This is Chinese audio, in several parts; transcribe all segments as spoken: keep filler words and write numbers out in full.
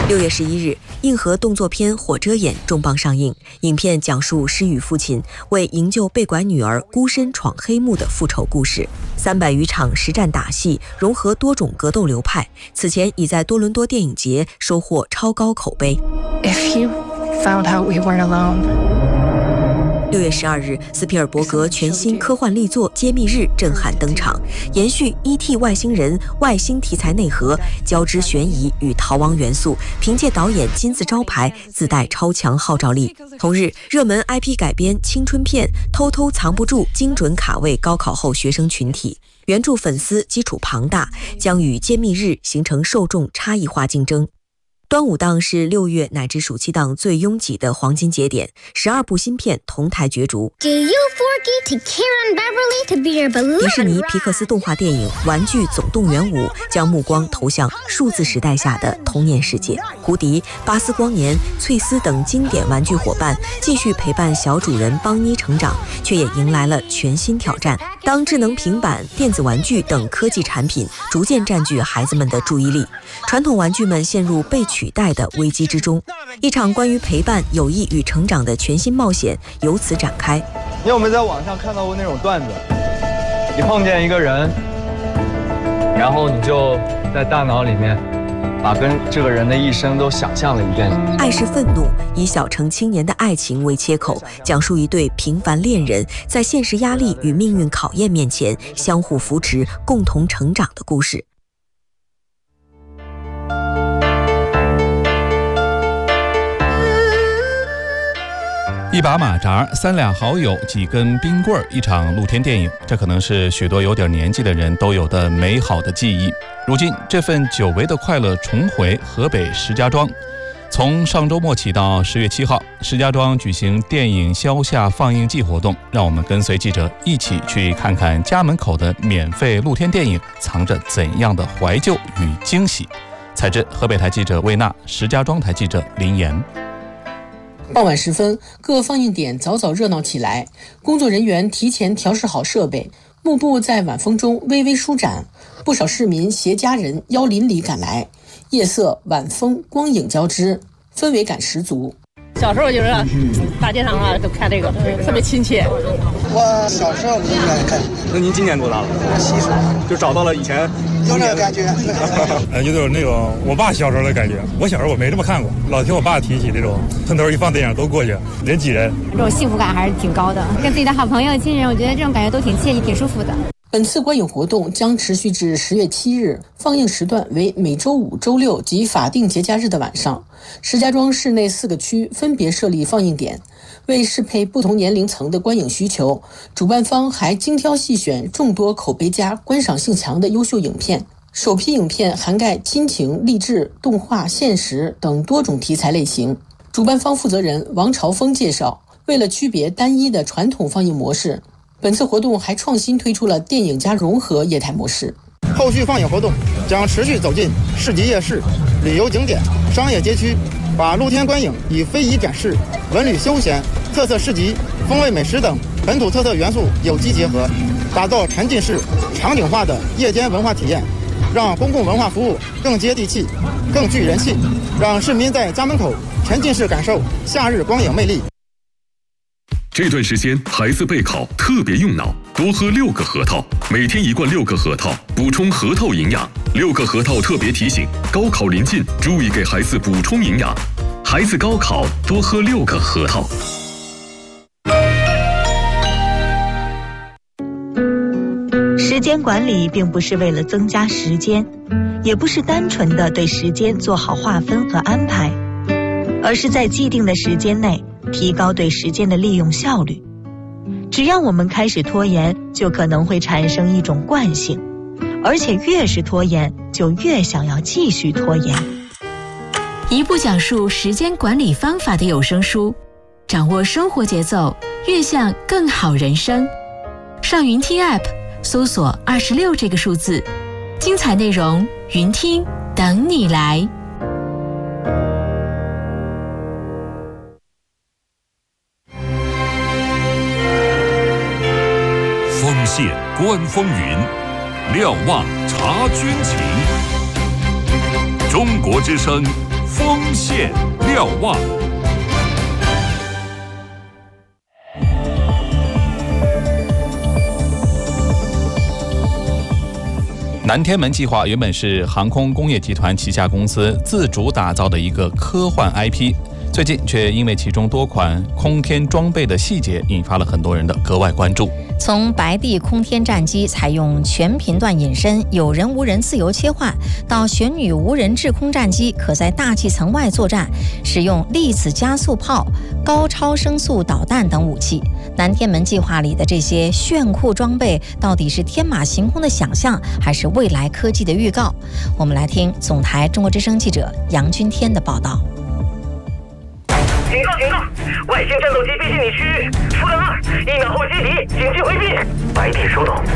六月十一日，硬核动作片《火遮眼》重磅上映。影片讲述失语父亲为营救被拐女儿孤身闯黑幕的复仇故事。三百余场实战打戏，融合多种格斗流派，此前已在多伦多电影节收获超高口碑。 If he found out we weren't alone. 六月十二日，斯皮尔伯格全新科幻力作《揭秘日》震撼登场，延续 E T 外星人外星题材内核，交织悬疑与逃亡元素，凭借导演金字招牌，自带超强号召力。同日，热门 I P 改编青春片《偷偷藏不住》精准卡位高考后学生群体，原著粉丝基础庞大，将与《揭秘日》形成受众差异化竞争。端午档是六月乃至暑期档最拥挤的黄金节点，十二部新片同台角逐。迪士尼皮克斯动画电影《玩具总动员五》将目光投向数字时代下的童年世界。胡迪、巴斯光年、翠丝等经典玩具伙伴继续陪伴小主人邦妮成长，却也迎来了全新挑战。当智能平板、电子玩具等科技产品逐渐占据孩子们的注意力，传统玩具们陷入被取代的危机之中。一场关于陪伴、友谊与成长的全新冒险由此展开。 你有没有在网上看到过那种段子？你碰见一个人，然后你就在大脑里面把跟这个人的一生都想象了一遍。 爱是愤怒，以小城青年的爱情为切口，讲述一对平凡恋人在现实压力与命运考验面前相互扶持、共同成长的故事。 一把马扎，三两好友，几根冰棍，一场露天电影，这可能是许多有点年纪的人都有的美好的记忆。如今，这份久违的快乐重回河北石家庄。从上周末起到十月七号，石家庄举行电影消夏放映季活动，让我们跟随记者一起去看看家门口的免费露天电影藏着怎样的怀旧与惊喜。采自河北台记者魏娜，石家庄台记者林岩。 傍晚时分，各放映点早早热闹起来，工作人员提前调试好设备，幕布在晚风中微微舒展，不少市民携家人邀邻里赶来，夜色、晚风、光影交织，氛围感十足。 小时候就是大街上啊都看这个，特别亲切。 我小时候就应该看。 那您今年多大了？ 七十， 就找到了以前有那个感觉。 呃，有点那种我爸小时候的感觉。我小时候我没这么看过，老听我爸提起这种村头一放电影都过去，人挤人， 这种幸福感还是挺高的。跟自己的好朋友、亲人，我觉得这种感觉都挺惬意、挺舒服的。 本次观影活动将持续至十月七日，放映时段为每周五、周六及法定节假日的晚上。石家庄市内四个区分别设立放映点，为适配不同年龄层的观影需求，主办方还精挑细选众多口碑佳、观赏性强的优秀影片。首批影片涵盖亲情、励志、动画、现实等多种题材类型。主办方负责人王朝峰介绍，为了区别单一的传统放映模式，本次活动还创新推出了电影加融合业态模式。 后续放映活动将持续走进市级夜市、旅游景点、商业街区，把露天观影与非遗展示、文旅休闲、特色市集、风味美食等本土特色元素有机结合，打造沉浸式、场景化的夜间文化体验，让公共文化服务更接地气、更具人气，让市民在家门口沉浸式感受夏日光影魅力。 这段时间孩子备考特别用脑，多喝六个核桃，每天一罐六个核桃，补充核桃营养。六个核桃特别提醒：高考临近，注意给孩子补充营养。孩子高考多喝六个核桃。 时间管理并不是为了增加时间，也不是单纯的对时间做好划分和安排，而是在既定的时间内提高对时间的利用效率。只要我们开始拖延，就可能会产生一种惯性，而且越是拖延，就越想要继续拖延。 一部讲述时间管理方法的有声书，掌握生活节奏，悦向更好人生。上云听 App 搜索二十六这个数字，精彩内容云听等你来。 锋线观风云，瞭望察军情。中国之声锋线瞭望。 南天门计划原本是航空工业集团旗下公司自主打造的一个科幻 I P， 最近却因为其中多款空天装备的细节引发了很多人的格外关注。 从白帝空天战机采用全频段隐身、有人无人自由切换，到玄女无人制空战机可在大气层外作战，使用粒子加速炮、高超声速导弹等武器，南天门计划里的这些炫酷装备，到底是天马行空的想象，还是未来科技的预告？我们来听总台中国之声记者杨君天的报道。 警告警告！外星战斗机逼近你区域，出动二，一秒后击敌，警惕回避。白帝收到。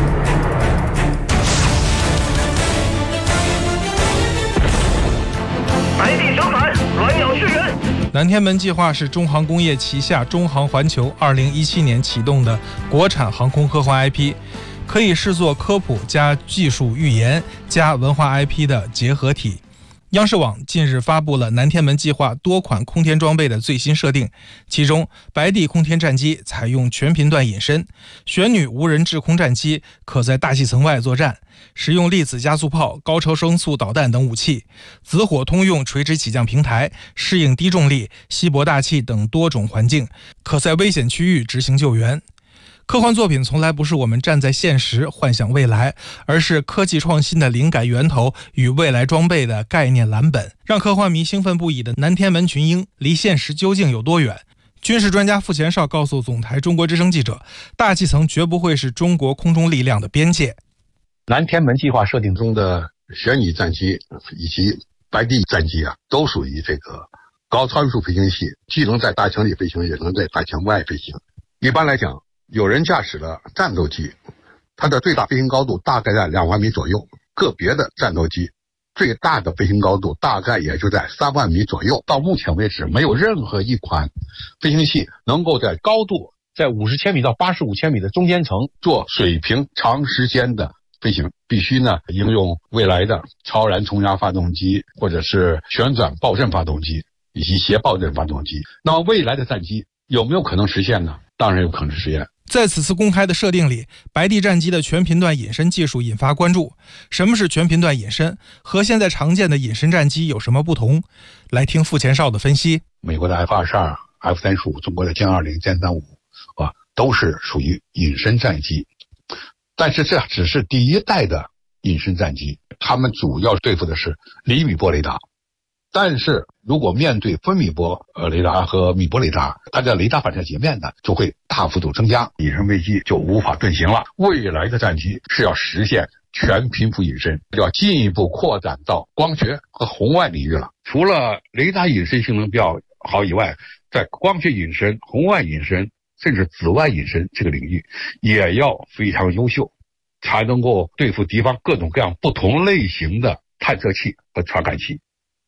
白帝折返，鸾鸟驰援。 南天门计划是中航工业旗下中航环球二零一七年启动的国产航空科幻 I P， 可以视作科普加技术预言加文化 I P 的结合体。央视网近日发布了南天门计划多款空天装备的最新设定，其中白帝空天战机采用全频段隐身，玄女无人制空战机可在大气层外作战，使用粒子加速炮、高超声速导弹等武器，紫火通用垂直起降平台，适应低重力、稀薄大气等多种环境，可在危险区域执行救援。科幻作品从来不是我们站在现实幻想未来，而是科技创新的灵感源头与未来装备的概念蓝本。让科幻迷兴奋不已的南天门群英离现实究竟有多远？军事专家傅前绍告诉总台中国之声记者，大气层绝不会是中国空中力量的边界。 南天门计划设定中的玄女战机以及白帝战机啊，都属于这个高超音速飞行器，既能在大气层里飞行，也能在大气层外飞行。一般来讲，有人驾驶的战斗机，它的最大飞行高度大概在两万米左右，个别的战斗机最大的飞行高度大概也就在三万米左右。到目前为止，没有任何一款飞行器能够在高度在五十千米到八十五千米的中间层做水平长时间的飞行，必须呢应用未来的超燃冲压发动机，或者是旋转爆震发动机以及斜爆震发动机。那么未来的战机有没有可能实现呢？当然有可能实现。 在此次公开的设定里，白帝战机的全频段隐身技术引发关注。什么是全频段隐身？和现在常见的隐身战机有什么不同？来听傅前绍的分析。 美国的 F 二十二、F 三十五，中国的歼二零、歼三五啊，都是属于隐身战机。但是这只是第一代的隐身战机，他们主要对付的是厘米波雷达。但是如果面对分米波呃雷达和米波雷达，它的雷达反射截面呢就会大幅度增加，隐身飞机就无法遁形了。未来的战机是要实现全频幅隐身，要进一步扩展到光学和红外领域了。除了雷达隐身性能比较好以外，在光学隐身、红外隐身甚至紫外隐身这个领域也要非常优秀，才能够对付敌方各种各样不同类型的探测器和传感器。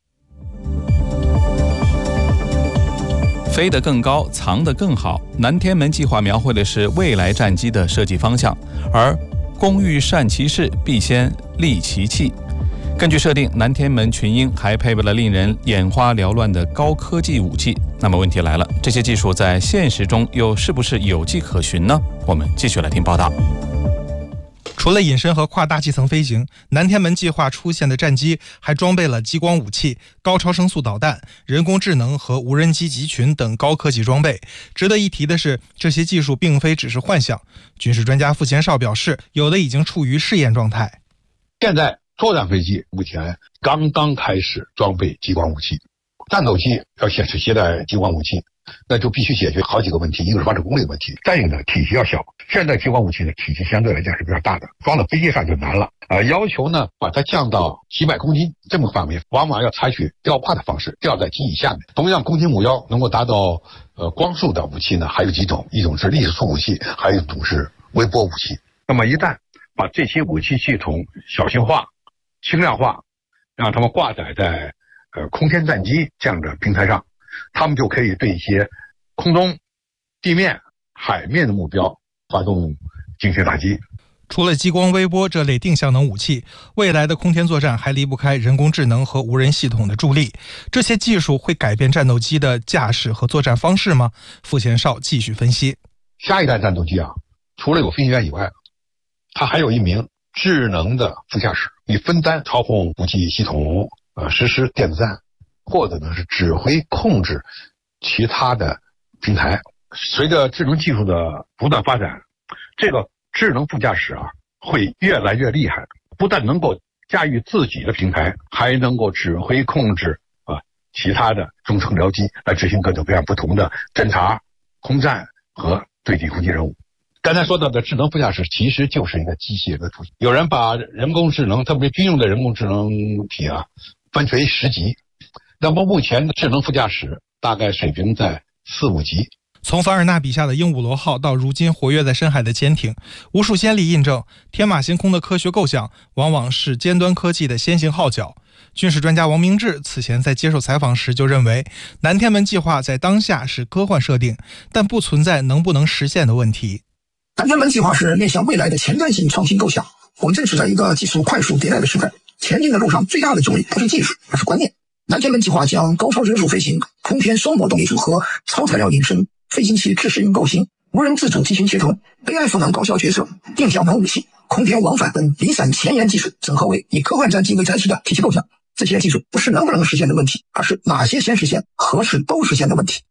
飞得更高，藏得更好。南天门计划描绘的是未来战机的设计方向，而工欲善其事，必先利其器。根据设定，南天门群英还配备了令人眼花缭乱的高科技武器。那么问题来了，这些技术在现实中又是不是有迹可循呢？我们继续来听报道。 除了隐身和跨大气层飞行，南天门计划出现的战机还装备了激光武器、高超声速导弹、人工智能和无人机集群等高科技装备。值得一提的是，这些技术并非只是幻想。军事专家傅前绍表示，有的已经处于试验状态。 现在作战飞机目前刚刚开始装备激光武器，战斗机要显示携带激光武器，那就必须解决好几个问题，一个是发射功率问题，再一个呢体积要小。现在激光武器的体积相对来讲是比较大的，装到飞机上就难了啊、呃。要求呢把它降到几百公斤这么个范围，往往要采取吊挂的方式，吊在机翼下面。同样，攻击目标能够达到呃光速的武器呢还有几种，一种是粒子束武器，还有一种是微波武器。那么一旦把这些武器系统小型化、轻量化，让它们挂载在呃空天战机这样的平台上，他们就可以对一些空中、地面、海面的目标发动精确打击。 除了激光微波这类定向能武器，未来的空天作战还离不开人工智能和无人系统的助力。这些技术会改变战斗机的驾驶和作战方式吗？傅前绍继续分析。 下一代战斗机啊，除了有飞行员以外，它还有一名智能的副驾驶，以分担操控武器系统，呃，实施电子战，或者呢是指挥控制其他的平台。随着智能技术的不断发展，这个智能副驾驶啊会越来越厉害，不但能够驾驭自己的平台，还能够指挥控制啊其他的中程僚机来执行各种各样不同的侦察、空战和对地空袭任务。刚才说到的智能副驾驶其实就是一个机械的雏形。有人把人工智能，特别军用的人工智能体啊，分为十级。那么目前的智能副驾驶大概水平在四五级。 从凡尔纳笔下的鹦鹉螺号到如今活跃在深海的潜艇，无数先例印证天马行空的科学构想往往是尖端科技的先行号角。军事专家王明志此前在接受采访时就认为，南天门计划在当下是科幻设定，但不存在能不能实现的问题。 南天门计划是面向未来的前瞻性创新构想。我们正处在一个技术快速迭代的时代，前进的路上最大的阻力不是技术，而是观念。南天门计划将高超音速飞行、空天双模动力组合、超材料引申、飞行器自适应构型、无人自主机型协同、A I 赋能高效决策、定向能武器、空天往返等离散前沿技术整合为以科幻战机为载体的体系构想。这些技术不是能不能实现的问题，而是哪些先实现、何时都实现的问题。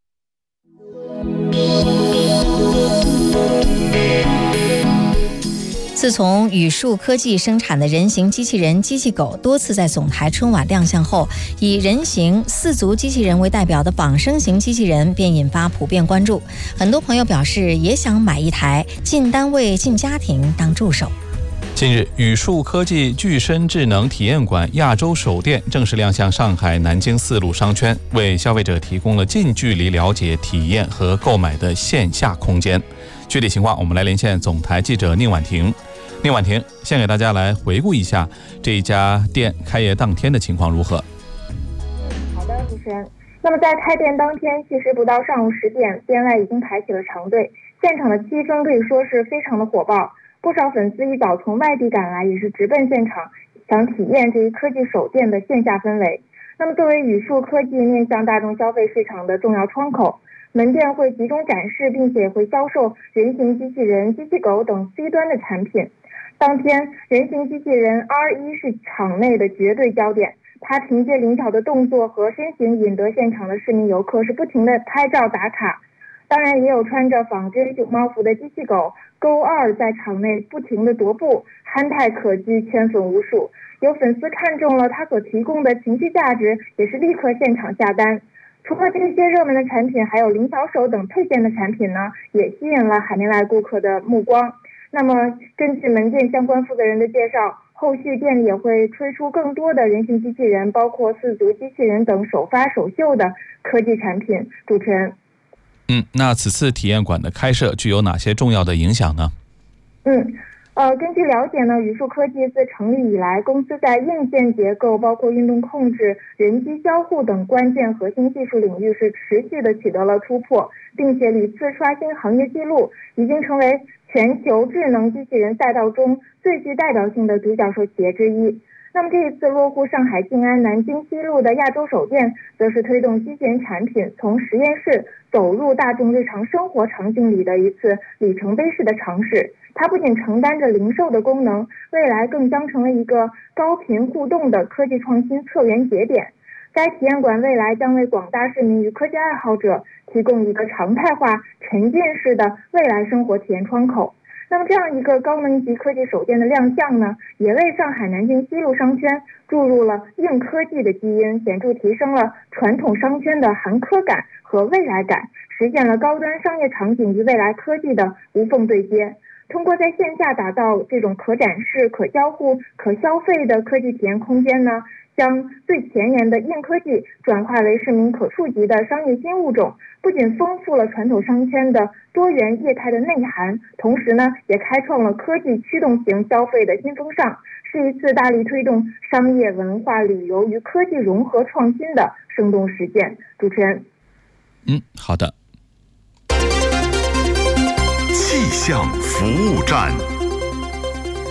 自从宇树科技生产的人形机器人机器狗多次在总台春晚亮相后，以人形四足机器人为代表的仿生型机器人便引发普遍关注。很多朋友表示也想买一台进单位进家庭当助手。 近日，宇树科技具身智能体验馆亚洲首店正式亮相上海南京四路商圈，为消费者提供了近距离了解、体验和购买的线下空间。具体情况，我们来连线总台记者宁婉婷。宁婉婷，先给大家来回顾一下这一家店开业当天的情况如何？ 好的，主持人。那么在开店当天，其实不到上午十点，店外已经排起了长队，现场的气氛可以说是非常的火爆。不少粉丝一早从外地赶来，也是直奔现场，想体验这一科技首店的线下氛围。那么作为宇树科技面向大众消费市场的重要窗口，门店会集中展示并且会销售人形机器人、机器狗等 C 端的产品。当天，人形机器人 R 一 是场内的绝对焦点，它凭借灵巧的动作和身形引得现场的市民游客是不停的拍照打卡。当然也有穿着仿真熊猫服的机器狗勾二在场内不停的踱步，憨态可掬，圈粉无数。有粉丝看中了它所提供的情绪价值，也是立刻现场下单。除了这些热门的产品，还有灵巧手等配件的产品呢，也吸引了海内外顾客的目光。那么根据门店相关负责人的介绍，后续店里也会推出更多的人形机器人，包括四足机器人等首发首秀的科技产品。主持人， 嗯，那此次体验馆的开设具有哪些重要的影响呢？ 嗯，呃，根据了解呢，宇树科技自成立以来，公司在硬件结构、包括运动控制、人机交互等关键核心技术领域是持续的取得了突破，并且屡次刷新行业纪录，已经成为全球智能机器人赛道中最具代表性的独角兽企业之一。那么这一次落户上海静安南京西路的亚洲首店，则是推动机器人产品从实验室走入大众日常生活场景里的一次里程碑式的尝试。它不仅承担着零售的功能，未来更将成为一个高频互动的科技创新策源节点。该体验馆未来将为广大市民与科技爱好者提供一个常态化、沉浸式的未来生活体验窗口。那么这样一个高能级科技首店的亮相呢，也为上海南京西路商圈注入了硬科技的基因，显著提升了传统商圈的含科感和未来感，实现了高端商业场景与未来科技的无缝对接。通过在线下打造这种可展示、可交互、可消费的科技体验空间呢，将最前沿的硬科技转化为市民可触及的商业新物种，不仅丰富了传统商圈的多元业态的内涵，同时呢，也开创了科技驱动型消费的新风尚，是一次大力推动商业文化旅游与科技融合创新的生动实践。主持人， 嗯，好的。 气象服务站。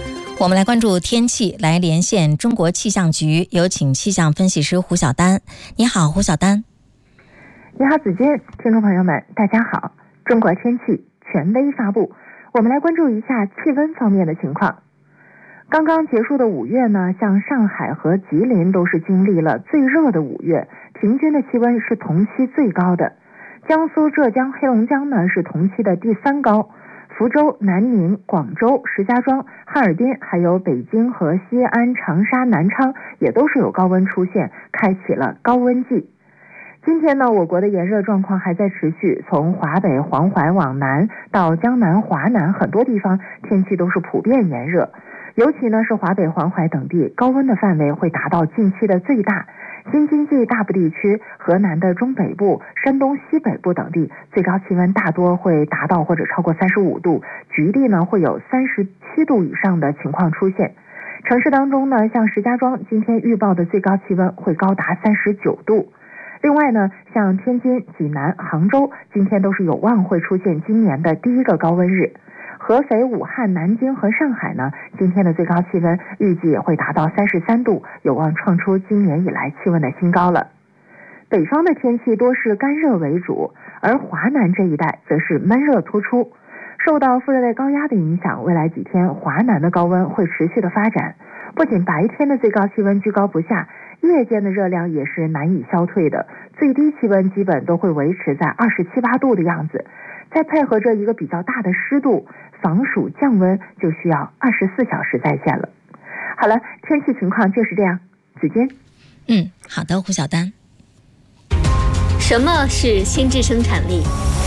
我们来关注天气，来连线中国气象局，有请气象分析师胡晓丹。你好，胡晓丹。 你好，子君，听众朋友们，大家好。中国天气权威发布，我们来关注一下气温方面的情况。刚刚结束的五月呢，像上海和吉林都是经历了最热的五月，平均的气温是同期最高的。江苏、浙江、黑龙江呢是同期的第三高。福州、南宁、广州、石家庄、哈尔滨，还有北京和西安、长沙、南昌也都是有高温出现，开启了高温季。今天呢，我国的炎热状况还在持续，从华北、黄淮往南到江南、华南，很多地方天气都是普遍炎热，尤其呢是华北、黄淮等地，高温的范围会达到近期的最大。京津冀大部地区、河南的中北部、山东西北部等地，最高气温大多会达到或者超过三十五度，局地呢会有三十七度以上的情况出现。城市当中呢，像石家庄今天预报的最高气温会高达三十九度。另外呢，像天津、济南、杭州今天都是有望会出现今年的第一个高温日。合肥、武汉、南京和上海呢，今天的最高气温预计也会达到三十三度，有望创出今年以来气温的新高了。北方的天气多是干热为主，而华南这一带则是闷热突出。受到副热带高压的影响，未来几天华南的高温会持续的发展，不仅白天的最高气温居高不下，夜间的热量也是难以消退的，最低气温基本都会维持在二十七八度的样子。再配合着一个比较大的湿度，防暑降温就需要二十四小时在线了。好了，天气情况就是这样。子君， 嗯，好的，胡晓丹。 什么是心智生产力？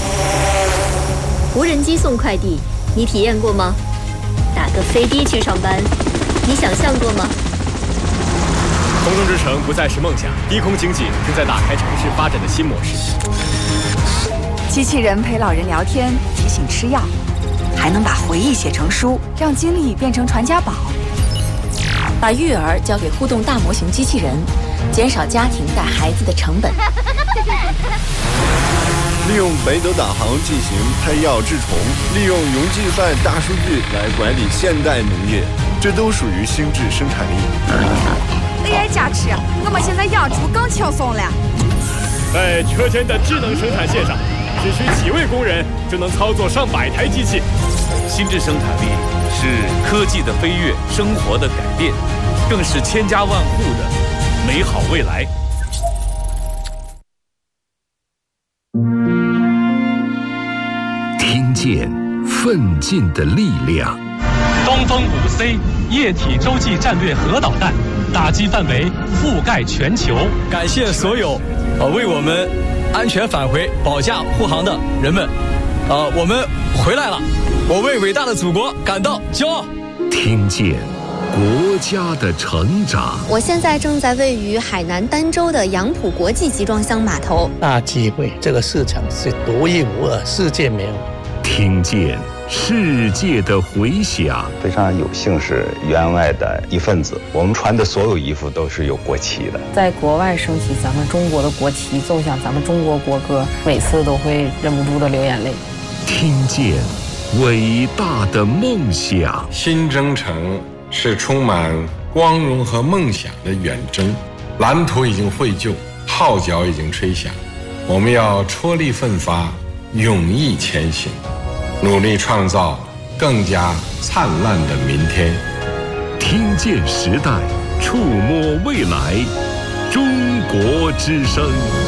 无人机送快递，你体验过吗？打个飞的去上班，你想象过吗？ 空中之城不再是梦想，低空经济正在打开城市发展的新模式。 机器人陪老人聊天，提醒吃药，还能把回忆写成书，让经历变成传家宝。把育儿交给互动大模型机器人，减少家庭带孩子的成本。 利用北斗导航进行配药治虫，利用云计算大数据来管理现代农业，这都属于心智生产力。 A I 加持，我们现在养猪更轻松了。 在车间的智能生产线上，只需几位工人就能操作上百台机器。 心智生产力是科技的飞跃，生活的改变，更是千家万户的美好未来。 听见奋进的力量。 东风五 C 液体洲际战略核导弹，打击范围覆盖全球。 感谢所有呃为我们安全返回保驾护航的人们，呃，我们回来了，我为伟大的祖国感到骄傲。 听见国家的成长。 我现在正在位于海南儋州的杨浦国际集装箱码头。 大机会，这个市场是独一无二，世界没有。 听见世界的回响。 非常有幸是员外的一份子，我们穿的所有衣服都是有国旗的。 在国外升起咱们中国的国旗，奏响咱们中国国歌，每次都会忍不住的流眼泪。 听见伟大的梦想。 新征程是充满光荣和梦想的远征，蓝图已经绘就，号角已经吹响，我们要踔厉奋发，勇毅前行，努力创造更加灿烂的明天。 听见时代，触摸未来，中国之声。